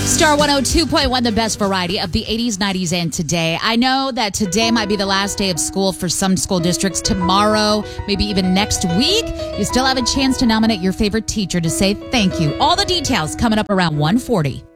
Star 102.1, the best variety of the 80s, 90s, and today. I know that today might be the last day of school for some school districts. Tomorrow, maybe even next week, you still have a chance to nominate your favorite teacher to say thank you. All the details coming up around 1:40.